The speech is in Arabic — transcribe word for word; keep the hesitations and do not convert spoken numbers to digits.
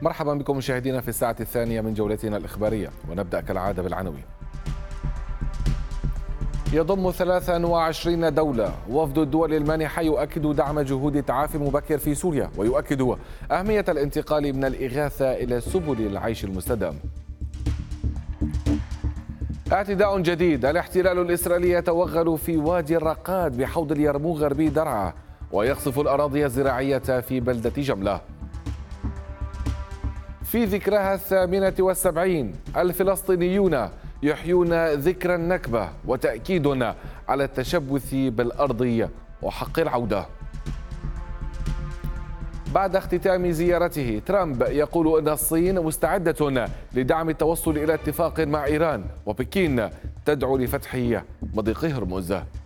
مرحبا بكم مشاهدينا في الساعة الثانية من جولتنا الإخبارية، ونبدأ كالعادة بالعناوين. يضم ثلاث وعشرين دولة. وفد الدول المانحة يؤكد دعم جهود تعافي مبكر في سوريا، ويؤكد أهمية الانتقال من الإغاثة إلى سبل العيش المستدام. اعتداء جديد. الاحتلال الإسرائيلي يتوغل في وادي الرقاد بحوض اليرموك غربي درعا، ويقصف الأراضي الزراعية في بلدة جملة. في ذكرها الثامنة والسبعين، الفلسطينيون يحيون ذكرى النكبة وتأكيد على التشبث بالأرض وحق العودة. بعد اختتام زيارته، ترامب يقول أن الصين مستعدة لدعم التوصل إلى اتفاق مع إيران، وبكين تدعو لفتح مضيق هرمز.